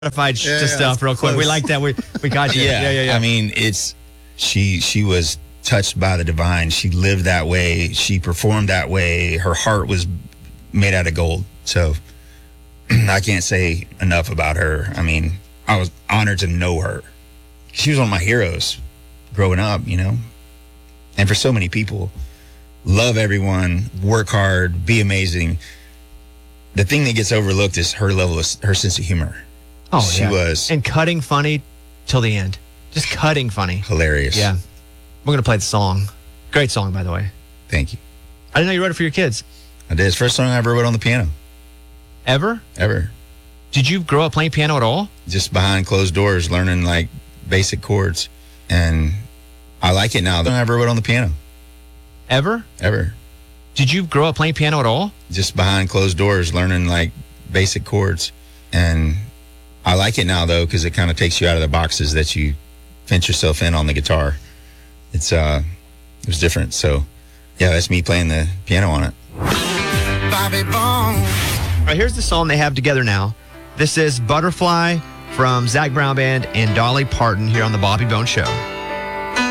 modified stuff real quick. We like that. We got you. Yeah. I mean, she was touched by the divine. She lived that way. She performed that way. Her heart was made out of gold. So I can't say enough about her. I mean, I was honored to know her. She was one of my heroes growing up, you know. And for so many people, love everyone, work hard, be amazing. The thing that gets overlooked is her level of her sense of humor. Oh, she was. And cutting funny till the end. Just cutting funny. Hilarious. Yeah. We're going to play the song. Great song, by the way. Thank you. I didn't know you wrote it for your kids. I did. It's the first song I ever wrote on the piano. Ever? Ever. Did you grow up playing piano at all? Just behind closed doors, learning like basic chords. And I like it now. I ever wrote on the piano. Ever? Ever. Did you grow up playing piano at all? Just behind closed doors, learning like basic chords. And I like it now, though, because it kind of takes you out of the boxes that you fence yourself in on the guitar. It was different. So, yeah, that's me playing the piano on it. Bobby Bones. All right, here's the song they have together now. This is Butterfly from Zac Brown Band and Dolly Parton here on the Bobby Bones Show.